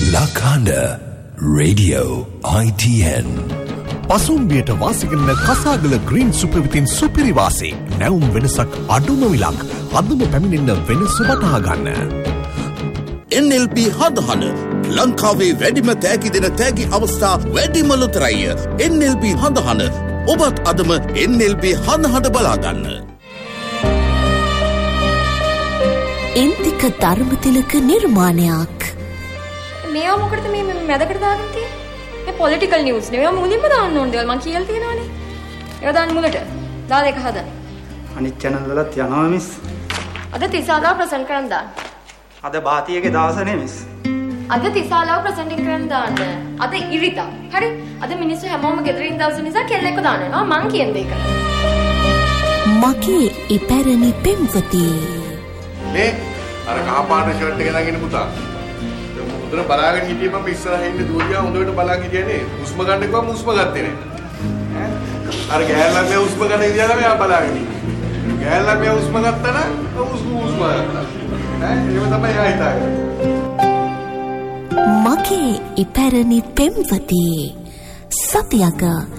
Lakanda Radio ITN. පසුම්බියට වාසිකරන කසාගල green super විතින් සුපිරි වාසි. නැවුම් වෙනසක් අඩුම විලක්. අදම පැමිණෙන්න වෙනස වටහා ගන්න. NLB හඳහන ලංකාවේ වැඩිම තෑගි දෙන තෑගි අවස්ථා වැඩිම ලොතරැය. NLB හඳහන ඔබත් අදම NLB හඳහන බලාගන්න. ඉන්දික ධර්මතිලක නිර්මාණයක්. මේවා මොකටද මේ මැදකට දාගෙන තියෙන්නේ? මේ පොලිටිකල් නිවුස් නේ. ඒවා මුලින්ම දාන්න ඕන දේවල් මම කියලා තියෙනවානේ. ඒවා දාන්න මුලට. දාලා එක හදන්න. අනිත් channel වලත් යනවා මිස්. අද තිසාලා ප්‍රසන්ට් කරන්න දාන්න. අද බාතියගේ දවසනේ මිස්. අද තිසාලාව ප්‍රසන්ටින් කරන්න දාන්න. අද ඉරිදා. හරි? අද මිනිස්සු හැමෝම ගෙදරින් දවස් නිසා කෙල්ලෙක්ව දානවා. මං කියන දේ කරා. මගේ ඉපැරණි පෙම්වතී. මේ අර කහපාට ෂර්ට් එක දාගෙන පුතා. උදේ බලාගෙන හිටියේ මම ඉස්සරහින් ඉන්න දුවියා හොඳට බලාගෙන හිටියනේ. හුස්ම ගන්න කිව්වම හුස්ම ගත්තේ නැහැ. අර ගෑල්ලා මේ හුස්ම ගන්න ඉඳලා මෙයා බලාගෙන ඉන්නේ. ගෑල්ලා මේ හුස්ම ගත්තා නම් හුස්ම ගත්තා. ඒව තමයි ආ හිතාගෙන. මගේ ඉපැරණි පෙම්වතී සතියක